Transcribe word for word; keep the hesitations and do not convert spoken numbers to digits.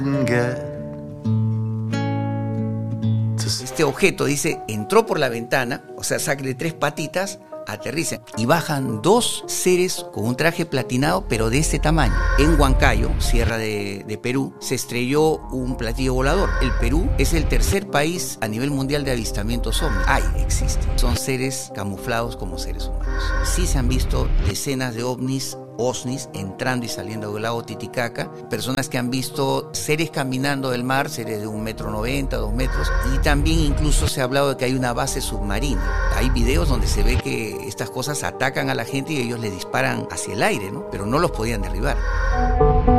Este objeto, dice, entró por la ventana, o sea, saca de tres patitas, aterrizan y bajan dos seres con un traje platinado, pero de este tamaño. En Huancayo, Sierra de, de Perú, se estrelló un platillo volador. El Perú es el tercer país a nivel mundial de avistamientos ovnis. Hay, existen. Son seres camuflados como seres humanos. Sí se han visto decenas de ovnis, OSNIs, entrando y saliendo del lago Titicaca, personas que han visto seres caminando del mar, seres de un metro noventa, dos metros, y también incluso se ha hablado de que hay una base submarina. Hay videos donde se ve que estas cosas atacan a la gente y ellos le disparan hacia el aire, ¿no? Pero no los podían derribar.